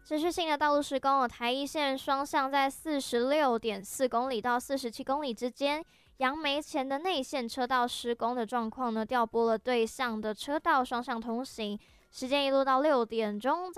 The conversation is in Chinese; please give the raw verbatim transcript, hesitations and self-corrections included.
持续性的道路施工，有台一线双向在四十六点四公里到四十七公里之间，杨梅前的内线车道施工的状况呢，调拨了对向的车道双向通行，时间一路到六点钟。